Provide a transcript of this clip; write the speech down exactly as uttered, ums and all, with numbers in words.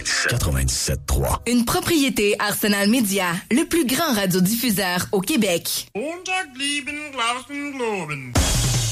quatre-vingt-dix-sept trois. Une propriété Arsenal Media, le plus grand radiodiffuseur au Québec. Montag, lieben, Glauben, Globen.